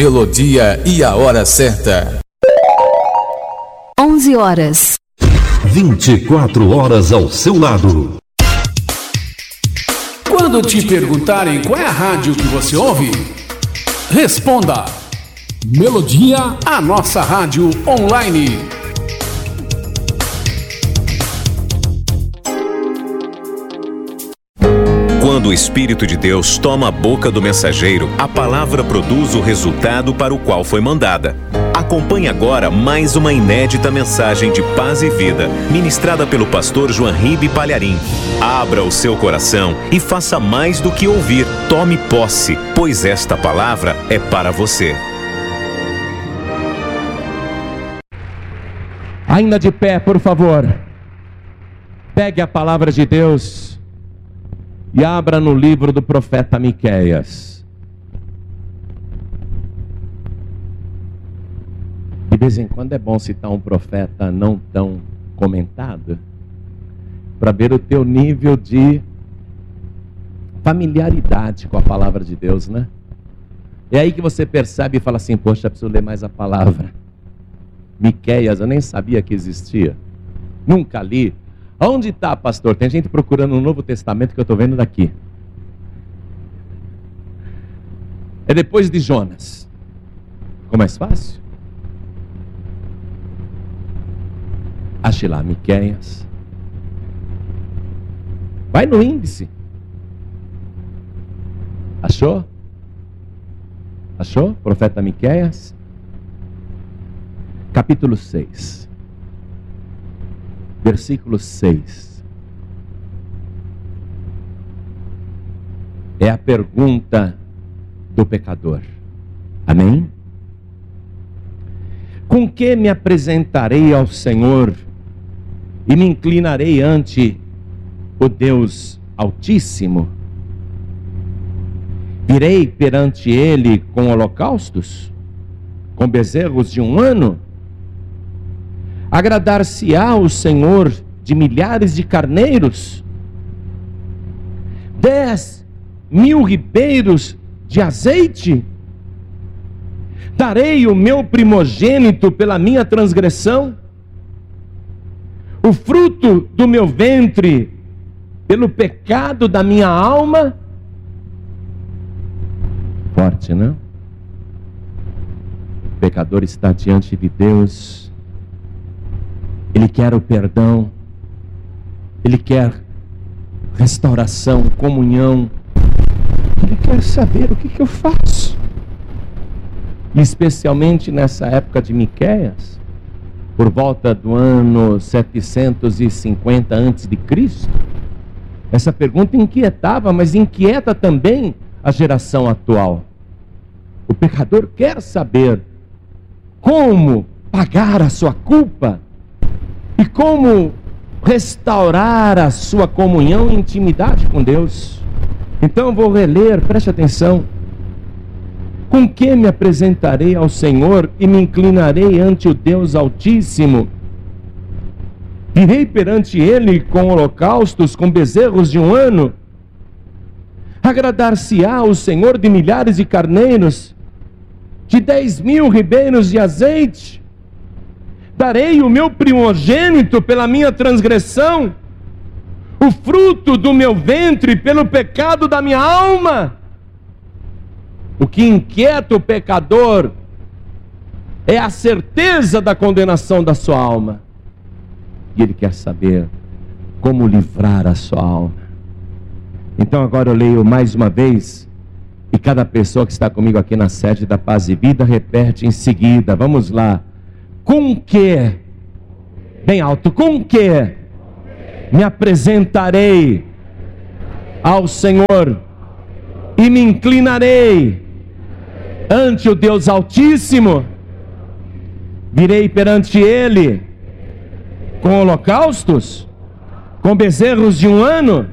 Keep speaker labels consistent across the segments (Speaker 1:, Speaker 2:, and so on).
Speaker 1: melodia e a hora certa.
Speaker 2: 11 horas.
Speaker 3: 24 horas ao seu lado.
Speaker 4: Quando te perguntarem qual é a rádio que você ouve, responda: Melodia, a nossa rádio online.
Speaker 5: Quando o Espírito de Deus toma a boca do mensageiro, a palavra produz o resultado para o qual foi mandada. Acompanhe agora mais uma inédita mensagem de paz e vida, ministrada pelo pastor João Ribe Palharim. Abra o seu coração e faça mais do que ouvir. Tome posse, pois esta palavra é para você.
Speaker 6: Ainda de pé, por favor. Pegue a palavra de Deus e abra no livro do profeta Miqueias. De vez em quando é bom citar um profeta não tão comentado, para ver o teu nível de familiaridade com a palavra de Deus, né? É aí que você percebe e fala assim: poxa, preciso ler mais a palavra. Miqueias, eu nem sabia que existia, nunca li. Onde está, pastor? Tem gente procurando no Novo Testamento que eu estou vendo daqui. É depois de Jonas. Ficou mais fácil? Ache lá, Miqueias. Vai no índice. Achou? Achou? Profeta Miqueias. Capítulo 6. Versículo 6. É a pergunta do pecador. Amém? Com que me apresentarei ao Senhor e me inclinarei ante o Deus Altíssimo? Virei perante Ele com holocaustos, com bezerros de um ano? Agradar-se-á o Senhor de milhares de carneiros? 10.000 ribeiros de azeite? Darei o meu primogênito pela minha transgressão? O fruto do meu ventre pelo pecado da minha alma? Forte, não? O pecador está diante de Deus. Ele quer o perdão, ele quer restauração, comunhão, ele quer saber o que eu faço. E especialmente nessa época de Miqueias, por volta do ano 750 a.C., essa pergunta inquietava, mas inquieta também a geração atual. O pecador quer saber como pagar a sua culpa, e como restaurar a sua comunhão e intimidade com Deus. Então eu vou reler, preste atenção. Com que me apresentarei ao Senhor e me inclinarei ante o Deus Altíssimo? Virei perante Ele com holocaustos, com bezerros de um ano? Agradar-se-á o Senhor de milhares de carneiros, de 10.000 ribeiros de azeite? Darei o meu primogênito pela minha transgressão, o fruto do meu ventre pelo pecado da minha alma? O que inquieta o pecador é a certeza da condenação da sua alma. E ele quer saber como livrar a sua alma. Então agora eu leio mais uma vez, e cada pessoa que está comigo aqui na sede da Paz e Vida repete em seguida. Vamos lá. Com que, bem alto, com que me apresentarei ao Senhor e me inclinarei ante o Deus Altíssimo? Virei perante Ele com holocaustos, com bezerros de um ano?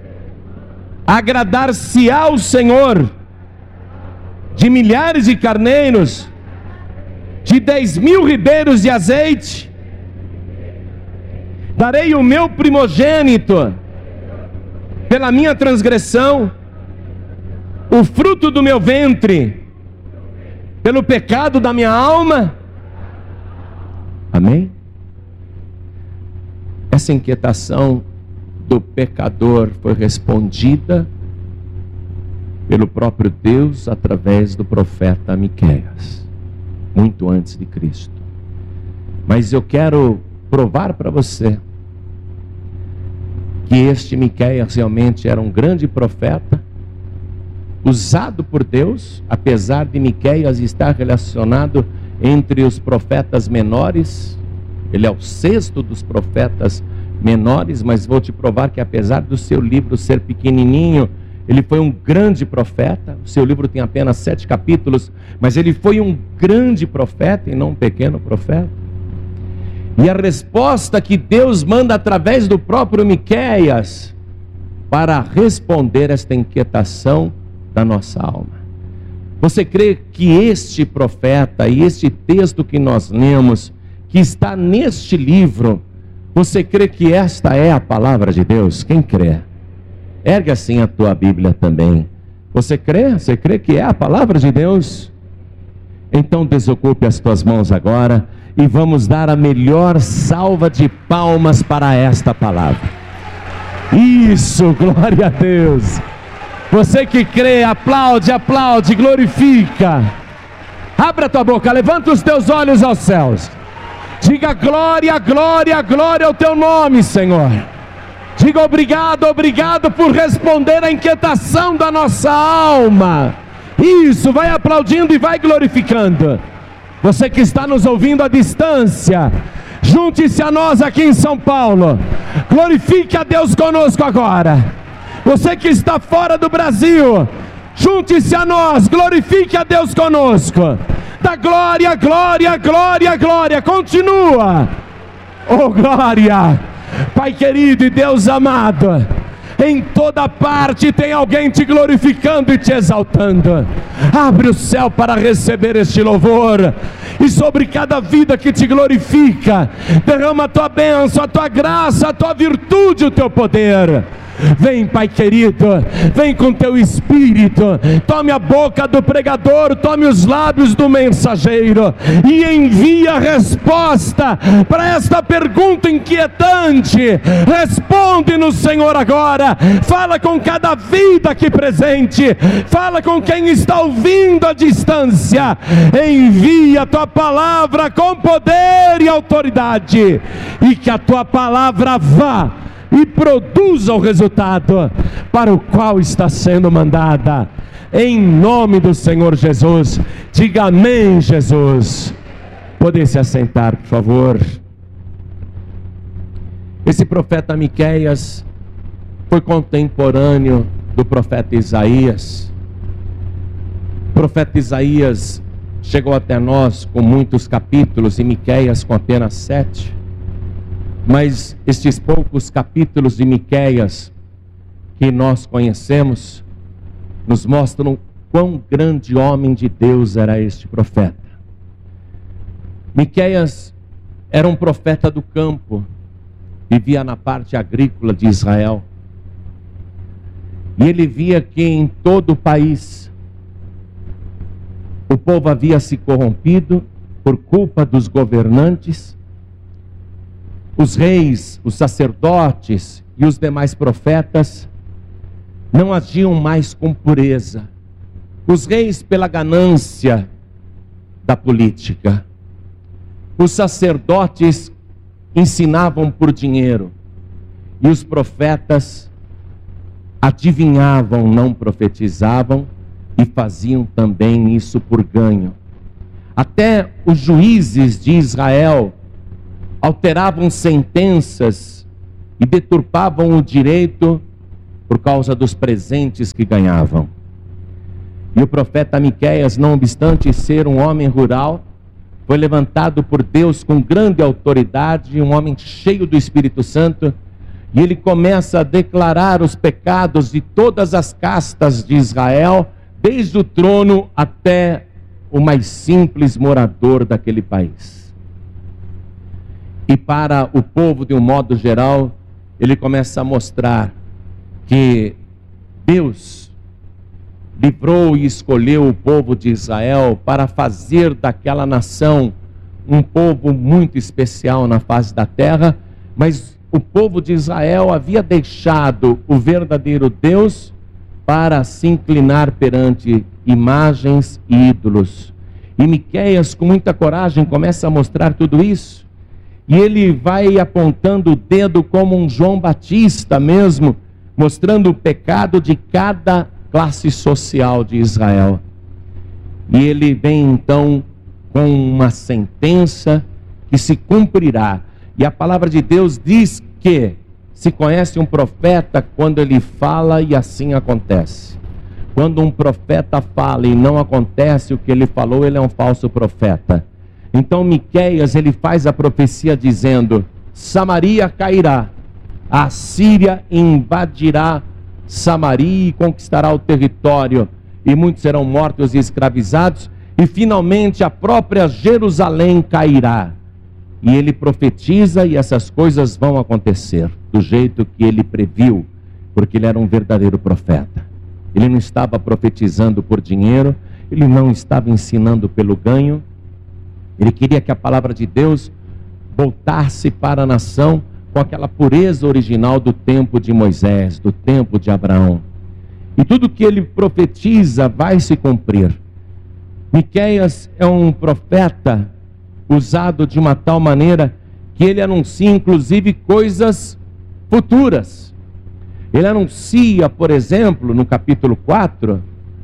Speaker 6: Agradar-se-á o Senhor de milhares de carneiros, de 10.000 ribeiros de azeite? Darei o meu primogênito pela minha transgressão, o fruto do meu ventre pelo pecado da minha alma. Amém? Essa inquietação do pecador foi respondida pelo próprio Deus através do profeta Miqueias, muito antes de Cristo. Mas eu quero provar para você que este Miqueias realmente era um grande profeta, usado por Deus, apesar de Miqueias estar relacionado entre os profetas menores. Ele é o sexto dos profetas menores, mas vou te provar que apesar do seu livro ser pequenininho, ele foi um grande profeta. O seu livro tem apenas 7 capítulos, mas ele foi um grande profeta e não um pequeno profeta. E a resposta que Deus manda através do próprio Miqueias para responder esta inquietação da nossa alma. Você crê que este profeta e este texto que nós lemos, que está neste livro, você crê que esta é a palavra de Deus? Quem crê? Ergue assim a tua Bíblia também. Você crê? Você crê que é a palavra de Deus? Então desocupe as tuas mãos agora e vamos dar a melhor salva de palmas para esta palavra. Isso, glória a Deus. Você que crê, aplaude, aplaude, glorifica. Abra a tua boca, levanta os teus olhos aos céus. Diga glória, glória, glória ao teu nome, Senhor. Diga obrigado, obrigado por responder à inquietação da nossa alma. Isso, vai aplaudindo e vai glorificando. Você que está nos ouvindo à distância, junte-se a nós aqui em São Paulo. Glorifique a Deus conosco agora. Você que está fora do Brasil, junte-se a nós, glorifique a Deus conosco. Dá glória, glória, glória, glória. Continua. Oh, glória. Pai querido e Deus amado, em toda parte tem alguém te glorificando e te exaltando. Abre o céu para receber este louvor, e sobre cada vida que te glorifica, derrama a tua bênção, a tua graça, a tua virtude, o teu poder. Vem, Pai querido, vem com teu Espírito, tome a boca do pregador, tome os lábios do mensageiro e envia a resposta para esta pergunta inquietante. Responde-nos, Senhor, agora. Fala com cada vida aqui presente, fala com quem está ouvindo à distância. Envia a tua palavra com poder e autoridade, e que a tua palavra vá e produza o resultado para o qual está sendo mandada, em nome do Senhor Jesus. Diga amém, Jesus. Podem se assentar, por favor. Esse profeta Miqueias foi contemporâneo do profeta Isaías. O profeta Isaías chegou até nós com muitos capítulos e Miqueias com apenas 7. Mas estes poucos capítulos de Miqueias que nós conhecemos nos mostram quão grande homem de Deus era este profeta. Miqueias era um profeta do campo, vivia na parte agrícola de Israel. E ele via que em todo o país o povo havia se corrompido por culpa dos governantes. Os reis, os sacerdotes e os demais profetas não agiam mais com pureza. Os reis pela ganância da política. Os sacerdotes ensinavam por dinheiro. E os profetas adivinhavam, não profetizavam, e faziam também isso por ganho. Até os juízes de Israel alteravam sentenças e deturpavam o direito por causa dos presentes que ganhavam. E o profeta Miqueias, não obstante ser um homem rural, foi levantado por Deus com grande autoridade, um homem cheio do Espírito Santo, e ele começa a declarar os pecados de todas as castas de Israel, desde o trono até o mais simples morador daquele país. E para o povo, de um modo geral, ele começa a mostrar que Deus livrou e escolheu o povo de Israel para fazer daquela nação um povo muito especial na face da terra, mas o povo de Israel havia deixado o verdadeiro Deus para se inclinar perante imagens e ídolos. E Miqueias, com muita coragem, começa a mostrar tudo isso. E ele vai apontando o dedo como um João Batista mesmo, mostrando o pecado de cada classe social de Israel. E ele vem então com uma sentença que se cumprirá. E a palavra de Deus diz que se conhece um profeta quando ele fala e assim acontece. Quando um profeta fala e não acontece o que ele falou, ele é um falso profeta. Então Miqueias, ele faz a profecia dizendo: Samaria cairá, a Síria invadirá Samaria e conquistará o território, e muitos serão mortos e escravizados, e finalmente a própria Jerusalém cairá. E ele profetiza e essas coisas vão acontecer do jeito que ele previu, porque ele era um verdadeiro profeta. Ele não estava profetizando por dinheiro, ele não estava ensinando pelo ganho. Ele queria que a palavra de Deus voltasse para a nação com aquela pureza original do tempo de Moisés, do tempo de Abraão. E tudo que ele profetiza vai se cumprir. Miqueias é um profeta usado de uma tal maneira que ele anuncia inclusive coisas futuras. Ele anuncia, por exemplo, no capítulo 4,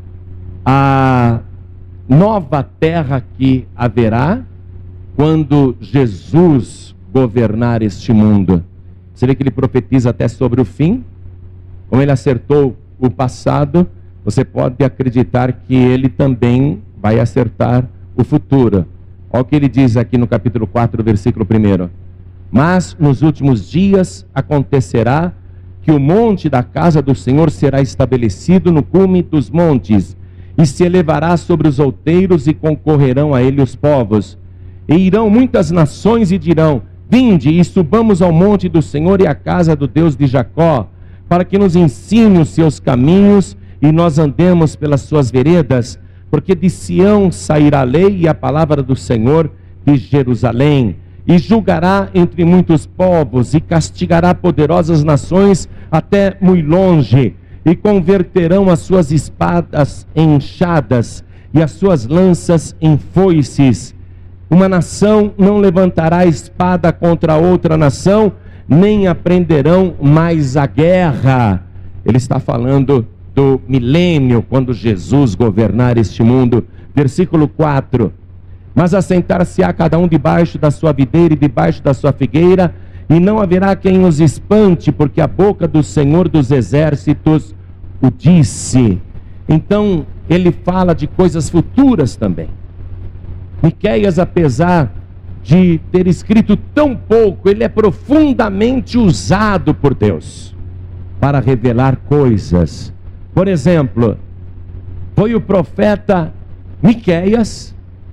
Speaker 6: a nova terra que haverá quando Jesus governar este mundo. Você vê que ele profetiza até sobre o fim. Como ele acertou o passado, você pode acreditar que ele também vai acertar o futuro. Olha o que ele diz aqui no capítulo 4, versículo 1. Mas nos últimos dias acontecerá que o monte da casa do Senhor será estabelecido no cume dos montes, e se elevará sobre os outeiros, e concorrerão a ele os povos. E irão muitas nações e dirão: vinde e subamos ao monte do Senhor e à casa do Deus de Jacó, para que nos ensine os seus caminhos e nós andemos pelas suas veredas. Porque de Sião sairá a lei e a palavra do Senhor de Jerusalém. E julgará entre muitos povos, e castigará poderosas nações até muito longe. E converterão as suas espadas em enxadas, e as suas lanças em foices. Uma nação não levantará espada contra outra nação, nem aprenderão mais a guerra. Ele está falando do milênio, quando Jesus governar este mundo. Versículo 4. Mas assentar-se-á cada um debaixo da sua videira e debaixo da sua figueira, e não haverá quem os espante, porque a boca do Senhor dos exércitos o disse. Então ele fala de coisas futuras também. Miqueias, apesar de ter escrito tão pouco, ele é profundamente usado por Deus para revelar coisas. Por exemplo, foi o profeta Miqueias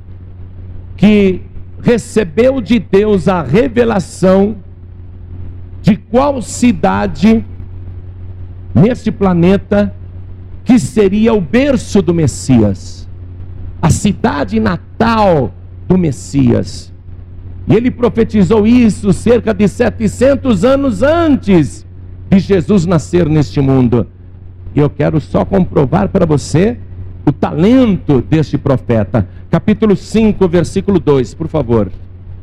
Speaker 6: que recebeu de Deus a revelação de qual cidade neste planeta que seria o berço do Messias, a cidade natal do Messias. E ele profetizou isso cerca de 700 anos antes de Jesus nascer neste mundo. E eu quero só comprovar para você o talento deste profeta. Capítulo 5, versículo 2, por favor.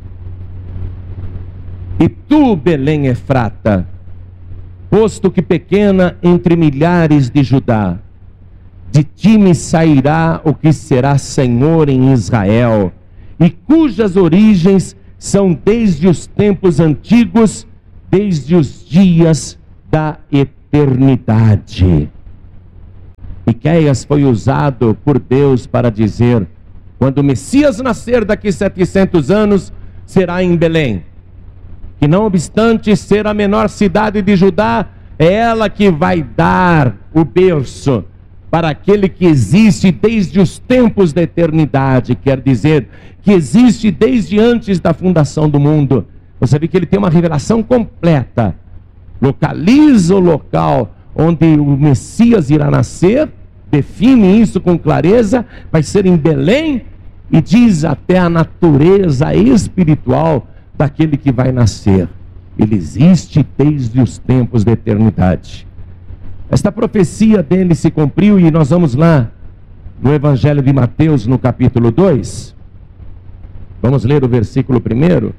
Speaker 6: E tu, Belém Efrata, posto que pequena entre milhares de Judá, de ti me sairá o que será Senhor em Israel, e cujas origens são desde os tempos antigos, desde os dias da eternidade. Miqueias foi usado por Deus para dizer: quando o Messias nascer daqui 700 anos, será em Belém. Que não obstante ser a menor cidade de Judá, é ela que vai dar o berço para aquele que existe desde os tempos da eternidade. Quer dizer, que existe desde antes da fundação do mundo. Você vê que ele tem uma revelação completa. Localiza o local onde o Messias irá nascer, define isso com clareza, vai ser em Belém, e diz até a natureza espiritual daquele que vai nascer. Ele existe desde os tempos da eternidade. Esta profecia dele se cumpriu, e nós vamos lá no Evangelho de Mateus, no capítulo 2. Vamos ler o versículo 1.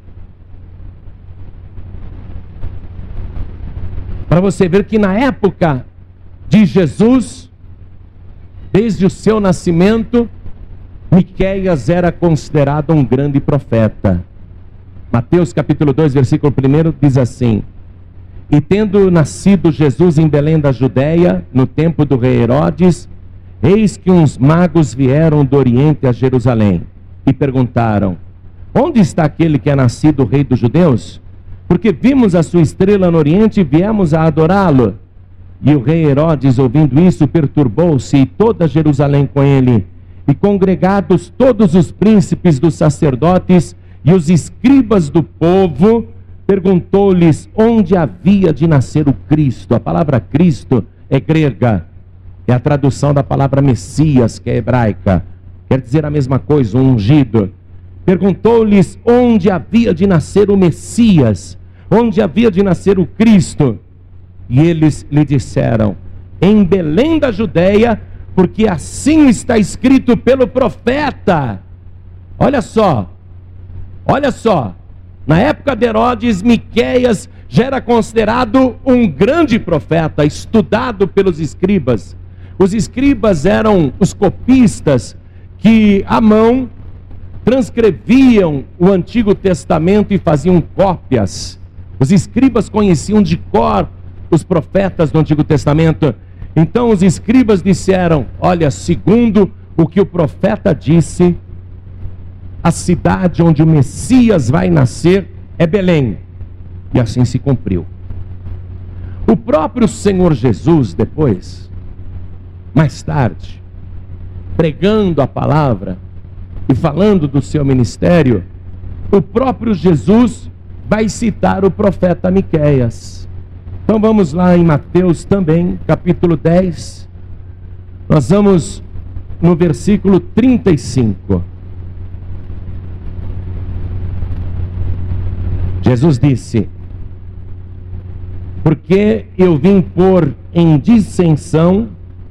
Speaker 6: Para você ver que na época de Jesus, desde o seu nascimento, Miqueias era considerado um grande profeta. Mateus capítulo 2, versículo 1 diz assim: E tendo nascido Jesus em Belém da Judéia, no tempo do rei Herodes, eis que uns magos vieram do Oriente a Jerusalém e perguntaram: Onde está aquele que é nascido rei dos judeus? Porque vimos a sua estrela no Oriente e viemos a adorá-lo. E o rei Herodes, ouvindo isso, perturbou-se, e toda Jerusalém com ele. E congregados todos os príncipes dos sacerdotes e os escribas do povo, perguntou-lhes onde havia de nascer o Cristo. A palavra Cristo é grega, é a tradução da palavra Messias, que é hebraica. Quer dizer a mesma coisa, um ungido. Perguntou-lhes onde havia de nascer o Messias, onde havia de nascer o Cristo. E eles lhe disseram: em Belém da Judéia, porque assim está escrito pelo profeta. Olha só, na época de Herodes, Miqueias já era considerado um grande profeta, estudado pelos escribas. Os escribas eram os copistas que à mão transcreviam o Antigo Testamento e faziam cópias. Os escribas conheciam de cor os profetas do Antigo Testamento. Então os escribas disseram: olha, segundo o que o profeta disse, a cidade onde o Messias vai nascer é Belém. E assim se cumpriu. O próprio Senhor Jesus, depois, mais tarde, pregando a palavra e falando do seu ministério, o próprio Jesus vai citar o profeta Miqueias. Então vamos lá em Mateus também, capítulo 10. Nós vamos no versículo 35. Jesus disse: porque eu vim pôr em dissensão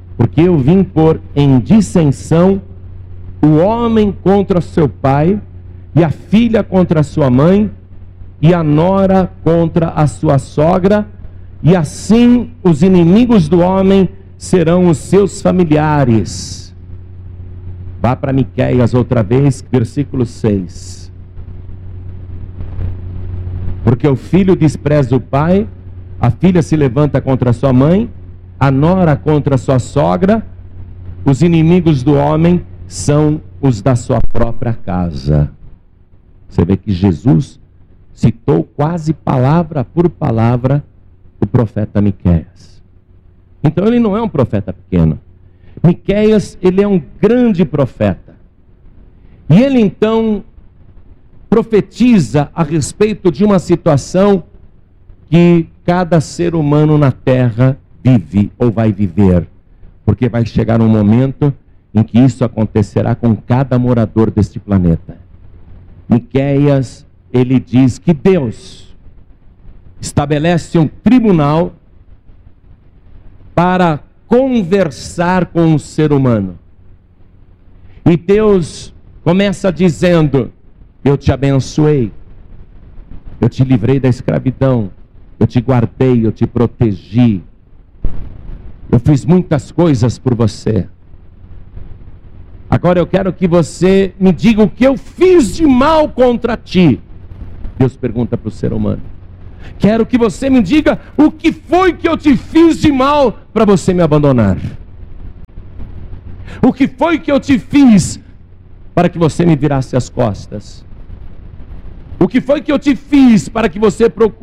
Speaker 6: o homem contra seu pai, e a filha contra sua mãe, e a nora contra a sua sogra, e assim os inimigos do homem serão os seus familiares. Vá para Miqueias outra vez, versículo 6. Porque o filho despreza o pai, a filha se levanta contra sua mãe, a nora contra sua sogra, os inimigos do homem são os da sua própria casa. Você vê que Jesus citou quase palavra por palavra o profeta Miqueias. Então ele não é um profeta pequeno. Miqueias, ele é um grande profeta. E ele então profetiza a respeito de uma situação que cada ser humano na terra vive ou vai viver. Porque vai chegar um momento em que isso acontecerá com cada morador deste planeta. Miqueias, ele diz que Deus estabelece um tribunal para conversar com o ser humano. E Deus começa dizendo: eu te abençoei, eu te livrei da escravidão, eu te guardei, eu te protegi, eu fiz muitas coisas por você. Agora eu quero que você me diga o que eu fiz de mal contra ti. Deus pergunta para o ser humano. Quero que você me diga o que foi que eu te fiz de mal para você me abandonar. O que foi que eu te fiz para que você me virasse as costas? O que foi que eu te fiz para que você procurasse